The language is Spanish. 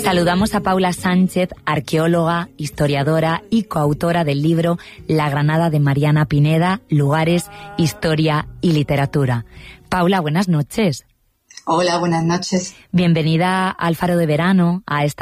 Saludamos a Paula Sánchez, arqueóloga, historiadora y coautora del libro La Granada de Mariana Pineda, Lugares, Historia y Literatura. Paula, buenas noches. Hola, buenas noches. Bienvenida al Faro de Verano, a esta